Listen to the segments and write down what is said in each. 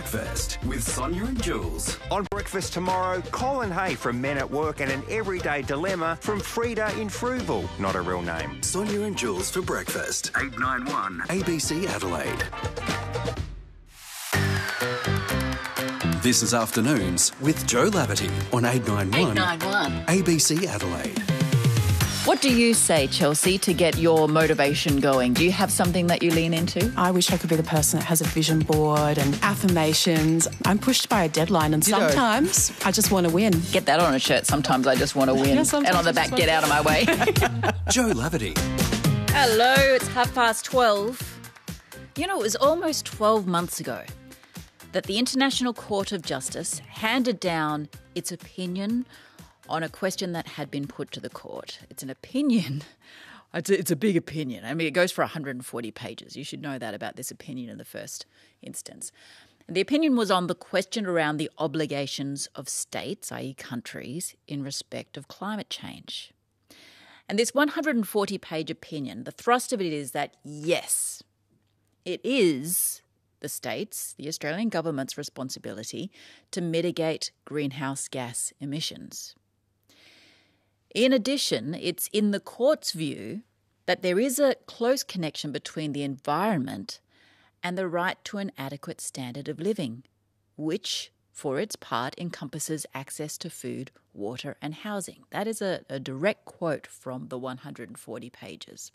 Breakfast with Sonia and Jules. On Breakfast tomorrow, Colin Hay from Men at Work and an everyday dilemma from Frida in Fruval. Not a real name. Sonia and Jules for breakfast. 891 ABC Adelaide. This is Afternoons with Joe Laverty on 891 ABC Adelaide. What do you say, Chelsea, to get your motivation going? Do you have something that you lean into? I wish I could be the person that has a vision board and affirmations. I'm pushed by a deadline and sometimes I just want to win. Get that on a shirt. Sometimes I just want to win. Yeah, and on the back, get out of my way. Joe Laverty. Hello, it's 12:30. You know, it was almost 12 months ago that the International Court of Justice handed down its opinion on a question that had been put to the court. It's an opinion. It's a big opinion. I mean, it goes for 140 pages. You should know that about this opinion in the first instance. And the opinion was on the question around the obligations of states, i.e. countries, in respect of climate change. And this 140-page opinion, the thrust of it is that, yes, it is the states, the Australian government's responsibility to mitigate greenhouse gas emissions. In addition, it's in the court's view that there is a close connection between the environment and the right to an adequate standard of living, which, for its part, encompasses access to food, water and housing. That is a direct quote from the 140 pages.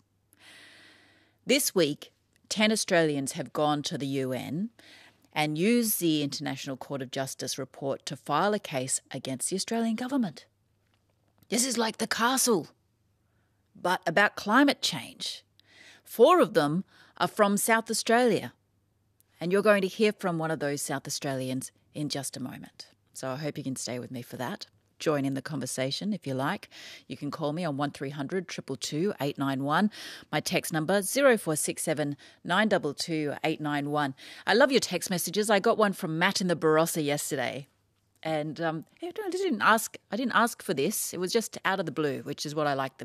This week, 10 Australians have gone to the UN and used the International Court of Justice report to file a case against the Australian government. This is like the castle, but about climate change. 4 of them are from South Australia, and you're going to hear from one of those South Australians in just a moment. So I hope you can stay with me for that. Join in the conversation if you like. You can call me on 1300 222 891. My text number 0467 922 891. I love your text messages. I got one from Matt in the Barossa yesterday. And I didn't ask for this. It was just out of the blue, which is what I like the